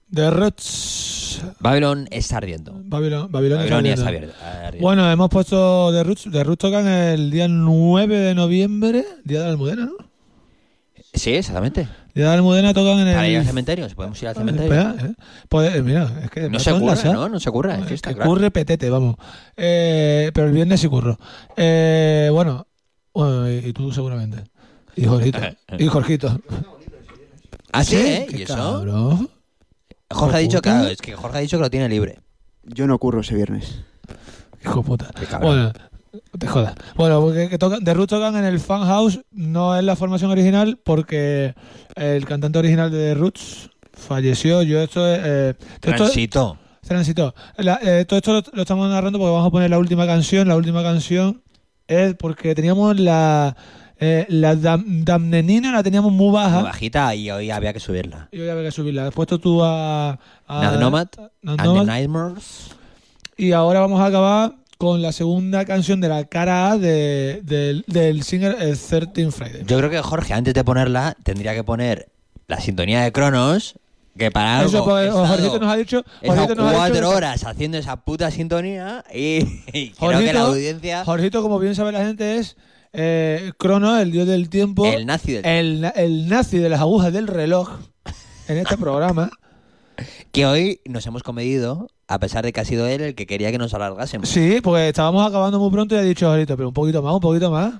The Roots. Babylon está ardiendo. Babilonia está ardiendo. ardiendo. Bueno, hemos puesto The Roots. The Roots tocan el día 9 de noviembre, día de la Almudena, ¿no? Sí, exactamente. Día de la Almudena tocan en el... Para ir al cementerio, podemos ir al cementerio. Espera, pues, mira, es que... No se curra, ¿no? No se curra, es fiesta, claro. Curre petete, vamos. Pero el viernes sí curro. Bueno, y tú seguramente. Y Jorgito. ¿Ah, sí? ¿Qué ¿Y eso? cabrón? Jorge ha dicho, puta. claro, es que Jorge ha dicho que lo tiene libre. Yo no curro ese viernes. Hijo puta. Qué cabrón. Bueno, te jodas. Bueno, porque The Roots tocan en el Fan House, no es la formación original, porque el cantante original de The Roots falleció. Transito. Todo esto lo estamos narrando porque vamos a poner la última canción. La última canción es porque teníamos la damnenina, la teníamos muy baja. Muy bajita y hoy había que subirla. Y hoy había que subirla. Has puesto tú a Nomad and the Nightmares. Y ahora vamos a acabar con la segunda canción de la cara A del single 13 Friday. Yo creo que Jorge, antes de ponerla, tendría que poner la sintonía de Cronos, que para algo Eso, pues, he estado- Jorgito nos ha dicho... he estado Jorgito nos ha 4 dicho- horas haciendo esa puta sintonía y creo que la audiencia... Jorgito, como bien sabe la gente, es Cronos, el dios del tiempo. El nazi del tiempo. El nazi de las agujas del reloj en este programa. Que hoy nos hemos comedido, a pesar de que ha sido él el que quería que nos alargásemos. Sí, porque estábamos acabando muy pronto y ha dicho Jorgito, pero un poquito más.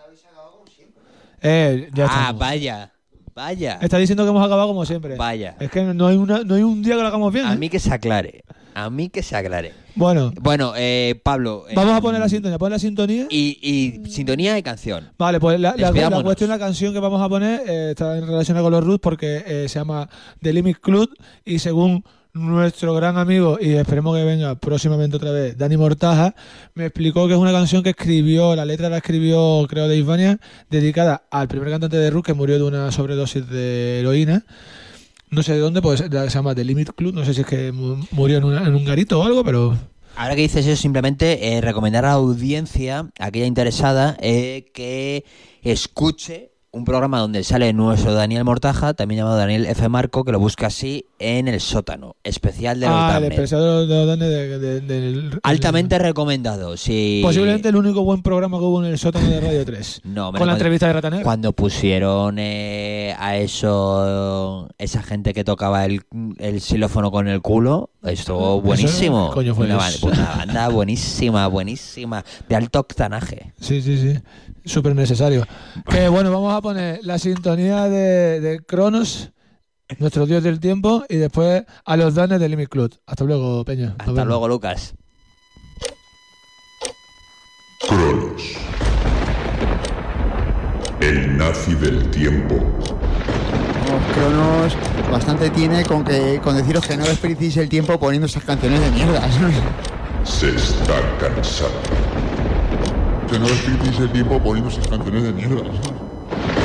Ya estamos. Vaya. Está diciendo que hemos acabado como siempre. Vaya. Es que no hay un día que lo hagamos bien. A mí que se aclare. Bueno, Bueno, Pablo. vamos a poner la sintonía. Pon la sintonía. Y sintonía de canción. Vale, pues la Despidámonos. cuestión, la canción que vamos a poner está relacionada con los Roots porque se llama The Limit Club y según nuestro gran amigo, y esperemos que venga próximamente otra vez, Dani Mortaja, me explicó que es una canción que escribió, la letra la escribió, creo, Dave Vania, dedicada al primer cantante de Roots que murió de una sobredosis de heroína. No sé de dónde, pues se llama The Limit Club, no sé si es que murió en un garito o algo, pero... Ahora que dices eso, simplemente recomendar a la audiencia, a aquella interesada, que escuche un programa donde sale nuestro Daniel Mortaja, también llamado Daniel F. Marco, que lo busca así en El Sótano, especial de los el Damned. especial de los Damned del... Altamente recomendado. Sí. Posiblemente el único buen programa que hubo en el sótano de Radio 3. No, con la entrevista de Rataner. Cuando pusieron a esa gente que tocaba el xilófono con el culo, estuvo buenísimo. Eso, coño, fue una eso. banda buenísima, de alto octanaje. Sí. Súper necesario. Que bueno, vamos a poner la sintonía de Cronos, nuestro dios del tiempo, y después a los Danes de Limit Club. Hasta luego, Peña. Nos Hasta vemos. luego, Lucas. Cronos. El nazi del tiempo. Cronos bastante tiene con deciros que no desperdicéis el tiempo poniendo esas canciones de mierda. Se está cansando. Que no desperdicéis el tiempo poniendo esas canciones de mierda.